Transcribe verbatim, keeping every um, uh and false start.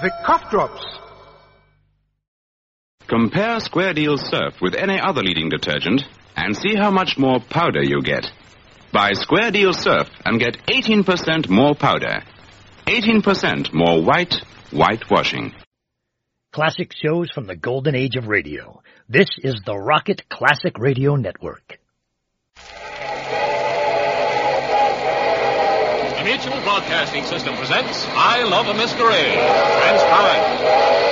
Vic Cough Drops. Compare Square Deal Surf with any other leading detergent and see how much more powder you get. Buy Square Deal Surf and get eighteen percent more powder. eighteen percent more white, whitewashing. Classic shows from the golden age of radio. This is the Rocket Classic Radio Network. The Mutual Broadcasting System presents I Love a Masquerade. Transparent.